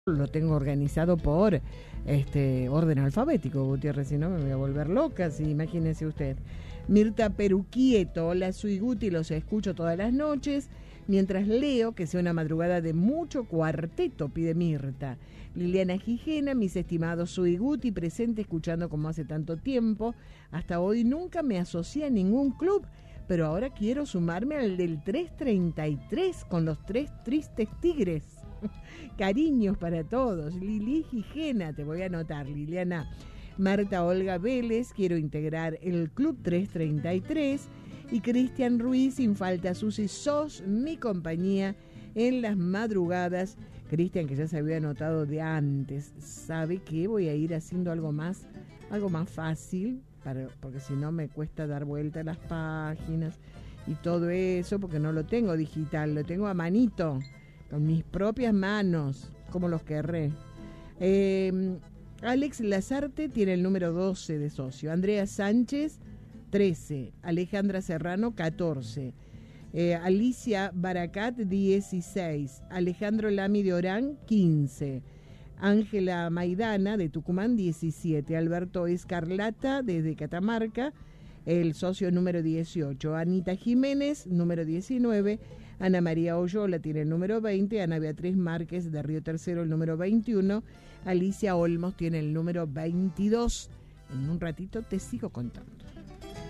Lo tengo organizado por orden alfabético, Gutiérrez, si no me voy a volver loca, sí, imagínese usted. Mirta Peruquieto, hola, soy Guti, los escucho todas las noches, mientras leo, que sea una madrugada de mucho cuarteto, pide Mirta. Liliana Gijena, mis estimados, soy Guti, presente escuchando como hace tanto tiempo, hasta hoy nunca me asocié a ningún club, pero ahora quiero sumarme al del 333 con los 3 tristes tigres. Cariños para todos. Lili Gijena, te voy a anotar, Liliana. Marta Olga Vélez, quiero integrar el Club 333. Y Cristian Ruiz, sin falta, Susi, sos mi compañía en las madrugadas. Cristian, que ya se había anotado de antes, sabe que voy a ir haciendo algo más fácil, porque si no me cuesta dar vuelta a las páginas y todo eso, porque no lo tengo digital, lo tengo a manito, con mis propias manos, como los querré. Alex Lazarte tiene el número 12 de socio. Andrea Sánchez, 13. Alejandra Serrano, 14. Alicia Baracat, 16. Alejandro Lami de Orán, 15. Ángela Maidana, de Tucumán, 17. Alberto Escarlata, desde Catamarca, el socio número 18. Anita Jiménez, número 19. Ana María Oyola tiene el número 20, Ana Beatriz Márquez de Río Tercero el número 21, Alicia Olmos tiene el número 22. En un ratito te sigo contando.